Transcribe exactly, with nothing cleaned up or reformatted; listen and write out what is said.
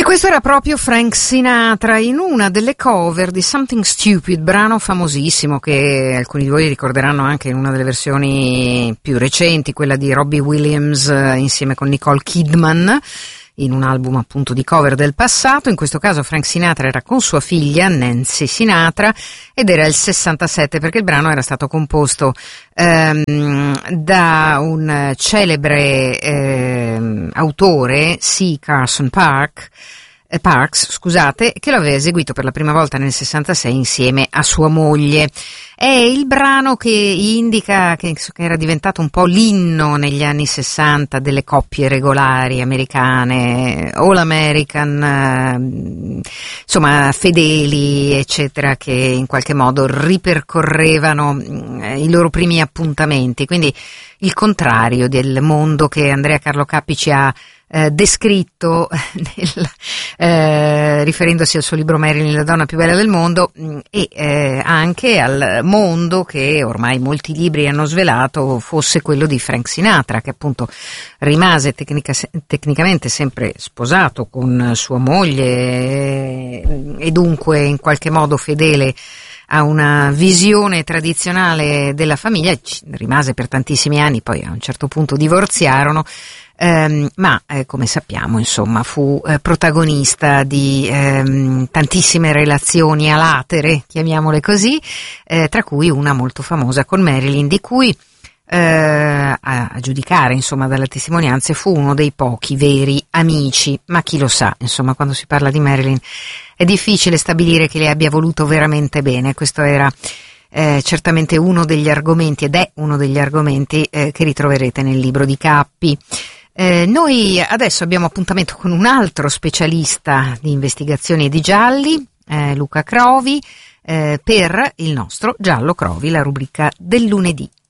E questo era proprio Frank Sinatra in una delle cover di Something Stupid, brano famosissimo che alcuni di voi ricorderanno anche in una delle versioni più recenti, quella di Robbie Williams eh, insieme con Nicole Kidman, in un album appunto di cover del passato. In questo caso Frank Sinatra era con sua figlia Nancy Sinatra ed era il sessantasette, perché il brano era stato composto ehm, da un celebre ehm, autore, C. Carson Park, eh, Parks, scusate, che lo aveva eseguito per la prima volta nel sessantasei insieme a sua moglie. È il brano che indica che, che era diventato un po' l'inno negli anni sessanta delle coppie regolari americane, all American, eh, insomma fedeli, eccetera, che in qualche modo ripercorrevano eh, i loro primi appuntamenti, quindi il contrario del mondo che Andrea Carlo Cappi ci ha Eh, descritto nel, eh, riferendosi al suo libro Marilyn, la donna più bella del mondo, mh, e eh, anche al mondo che ormai molti libri hanno svelato fosse quello di Frank Sinatra, che appunto rimase tecnica, tecnicamente sempre sposato con sua moglie eh, e dunque in qualche modo fedele a una visione tradizionale della famiglia. Rimase per tantissimi anni, poi a un certo punto divorziarono. Um, ma eh, come sappiamo, insomma, fu eh, protagonista di ehm, tantissime relazioni a latere, chiamiamole così, eh, tra cui una molto famosa con Marilyn, di cui eh, a, a giudicare insomma dalle testimonianze fu uno dei pochi veri amici, ma chi lo sa, insomma, quando si parla di Marilyn è difficile stabilire che le abbia voluto veramente bene. Questo era eh, certamente uno degli argomenti, ed è uno degli argomenti eh, che ritroverete nel libro di Cappi. Eh, noi adesso abbiamo appuntamento con un altro specialista di investigazioni e di gialli, eh, Luca Crovi, eh, per il nostro Giallo Crovi, la rubrica del lunedì.